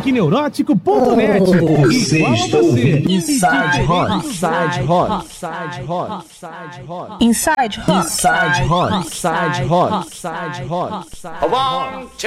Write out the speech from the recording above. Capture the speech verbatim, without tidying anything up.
geek neurótico ponto net. Você Igual a está você. ouvindo Inside Hot, Inside Hot, Inside Hot, Inside Hot, Inside Hot. Inside Hot, Inside Hot, Inside Hot, Inside Hot.